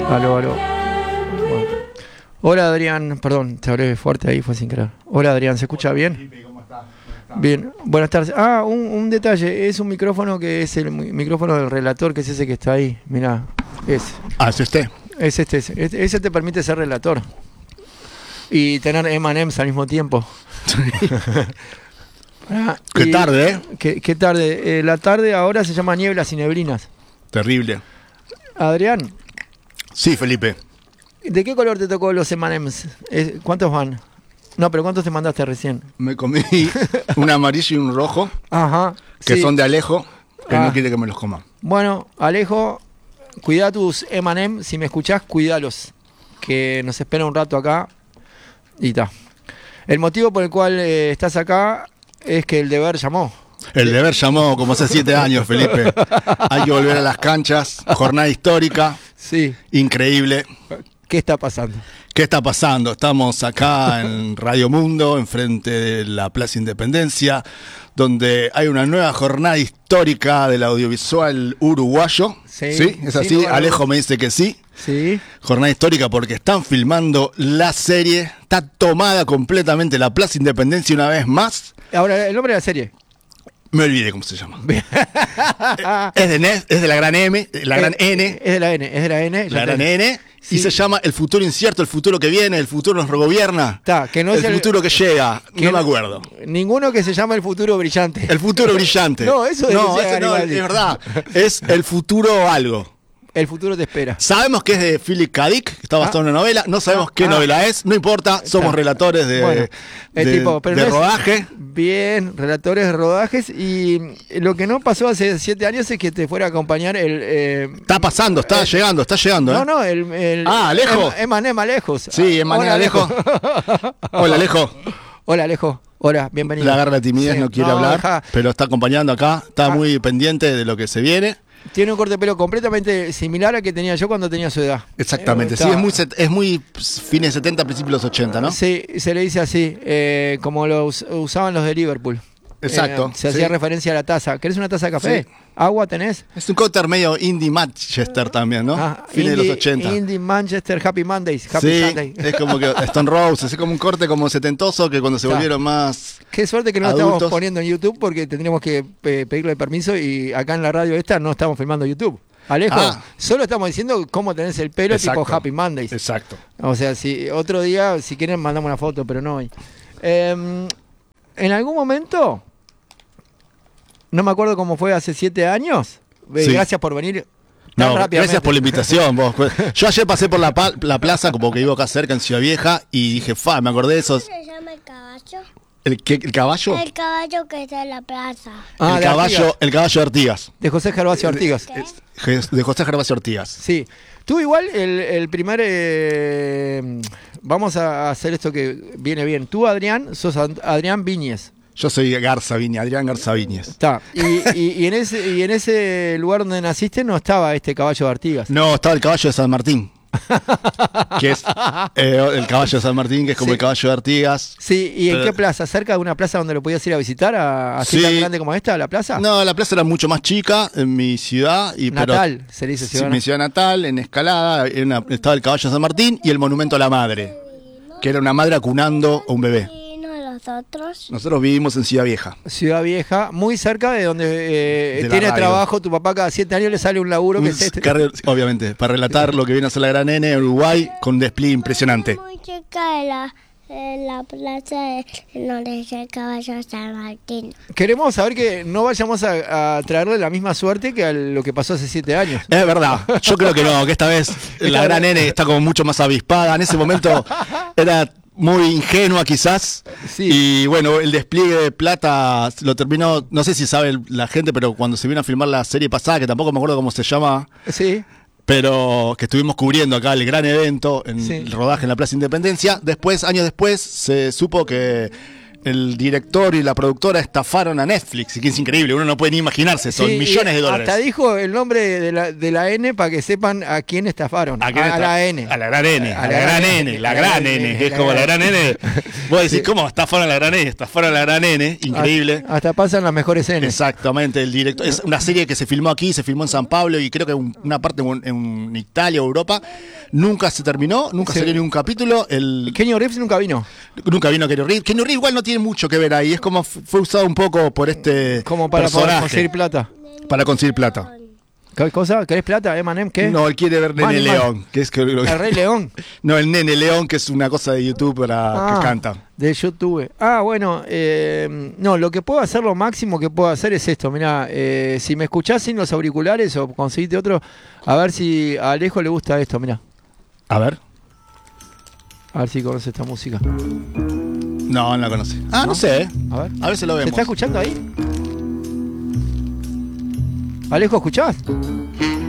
Aló, aló. Bueno. Hola Adrián, perdón, te hablé fuerte ahí, fue sin querer. Hola Adrián, ¿se escucha bien? ¿Cómo estás? Bien, buenas tardes. Un detalle, es un micrófono que es el micrófono del relator, que es ese que está ahí, mirá, ese. ¿Es este? Ese te permite ser relator y tener M&M's al mismo tiempo. Qué tarde, ¿eh? Qué tarde. La tarde ahora se llama nieblas y neblinas. Terrible. Adrián. Sí, Felipe. ¿De qué color te tocó los M&M's? ¿Cuántos van? No, pero ¿cuántos te mandaste recién? Me comí un amarillo y un rojo. Ajá. Que sí. son de Alejo, que no quiere que me los coma. Bueno, Alejo, cuida tus M&M's. Si me escuchás, cuídalos. Que nos espera un rato acá. Y está. El motivo por el cual estás acá es que el deber llamó. El deber llamó como hace 7 años, Felipe. Hay que volver a las canchas. Jornada histórica. Sí. Increíble. ¿Qué está pasando? ¿Qué está pasando? Estamos acá en Radio Mundo, enfrente de la Plaza Independencia, donde hay una nueva jornada histórica del audiovisual uruguayo. Sí, ¿Sí? ¿Es así? Sí, no, Alejo me dice que sí. Sí. Jornada histórica porque están filmando la serie. Está tomada completamente la Plaza Independencia una vez más. Ahora, el nombre de la serie. Me olvidé cómo se llama. Es de NES, es de la gran M, la gran N. Es de la N, es de la N. La gran N. Sí. Y se llama El futuro incierto, el futuro que viene, el futuro nos regobierna. Que no es el futuro que llega, que no me acuerdo. Ninguno que se llama El futuro brillante. El futuro brillante. No, eso no, es verdad. Es el futuro algo. El futuro te espera. Sabemos que es de Philip K. Dick, que está basado en una novela. No sabemos qué novela es. No importa, somos relatores de rodaje. Bien, relatores de rodajes. Y lo que no pasó hace 7 años es que te fuera a acompañar el... está pasando, está llegando. No, Alejo. Emanem Alejos. Sí, Emanem Alejo. Hola, Alejo. Hola, Alejo. Hola, bienvenido. La agarra la timidez, sí. no quiere hablar, pero está acompañando acá. Está muy pendiente de lo que se viene. Tiene un corte de pelo completamente similar al que tenía yo cuando tenía su edad. Exactamente, sí, es muy fines 70, principios de los 80, ¿no? Sí, se le dice así, como lo usaban los de Liverpool. Exacto. Se hacía referencia a la taza. ¿Querés una taza de café? Sí. ¿Agua tenés? Es un cóctel medio indie Manchester también, ¿no? Fines de los 80. Indie Manchester, Happy Mondays, Happy sí, Sunday. Es como que Stone Roses, es como un corte como setentoso que cuando se volvieron más Qué suerte que no lo adultos. estamos poniendo en YouTube porque tendríamos que pedirle permiso y acá en la radio esta no estamos filmando YouTube. Alejo, solo estamos diciendo cómo tenés el pelo. Exacto. Tipo Happy Mondays. Exacto. O sea, si otro día, si quieren, mandamos una foto, pero no hoy. En algún momento, no me acuerdo cómo fue hace 7 años. Sí. Gracias por venir. No, gracias por la invitación, vos. Yo ayer pasé por la plaza, como que vivo acá cerca en Ciudad Vieja, y dije, me acordé de esos. ¿Cómo se llama el caballo? ¿El caballo? El caballo que está en la plaza. El caballo de Artigas. De José Gervasio Artigas. De José Gervasio Artigas. Sí. Tú igual, el primer... vamos a hacer esto que viene bien. Tú, Adrián, sos Adrián Viñez. Yo soy Adrián Garza Viñez. Está. Y en ese lugar donde naciste no estaba este caballo de Artigas. No, estaba el caballo de San Martín. Que es el caballo de San Martín, que es como el caballo de Artigas. Sí, ¿y en qué plaza? ¿Cerca de una plaza donde lo podías ir a visitar? ¿Así tan grande como esta, la plaza? No, la plaza era mucho más chica en mi ciudad. Natal, se dice ciudad. Sí, mi ciudad natal, en Escalada, estaba el caballo de San Martín y el monumento a la madre, que era una madre acunando a un bebé. Nosotros vivimos en Ciudad Vieja. Ciudad Vieja, muy cerca de donde tiene trabajo tu papá. Cada 7 años le sale un laburo que es este. Obviamente, para relatar lo que viene a ser la gran N en Uruguay con un despliegue impresionante. Muy cerca de la plaza donde está el caballo de San Martín. Queremos saber que no vayamos a traerle la misma suerte que a lo que pasó hace 7 años. Es verdad, yo creo que no, que esta vez la gran N está como mucho más avispada. En ese momento era muy ingenua quizás, sí. Y bueno, el despliegue de plata lo terminó, no sé si sabe la gente, pero cuando se vino a filmar la serie pasada, que tampoco me acuerdo cómo se llama, sí, pero que estuvimos cubriendo acá el gran evento en el rodaje en la Plaza Independencia, años después, se supo que el director y la productora estafaron a Netflix, y que es increíble, uno no puede ni imaginarse, son Sí, millones de dólares. Hasta dijo el nombre de la N para que sepan a quién estafaron. A la N. A la gran N. A la gran N. La gran N. Es como la gran N. Vos decís, ¿cómo estafaron a la gran N? Estafaron a la gran N. Increíble. Hasta pasan las mejores N. Exactamente. El director. Es una serie que se filmó aquí, se filmó en San Pablo y creo que una parte en Italia o Europa. Nunca se terminó, nunca salió ningún capítulo. Keanu Reeves nunca vino. Nunca vino Keanu Reeves. Keanu Reeves igual no tiene mucho que ver ahí. Es como fue usado un poco por este como para poder conseguir plata. Para conseguir plata. ¿Qué cosa? ¿Querés plata, Emanem? ¿Qué? No, él quiere ver Nene León. Que es ¿El Rey León? No, el Nene León, que es una cosa de YouTube para que canta. De YouTube. Bueno, no, lo que puedo hacer, lo máximo que puedo hacer es esto. Mirá, si me escuchás sin los auriculares o conseguiste otro, a ver si a Alejo le gusta esto, mirá. A ver. A ver si conoce esta música. No, no la conoce. No sé. A ver si lo vemos. ¿Se está escuchando ahí? Alejo, ¿escuchás?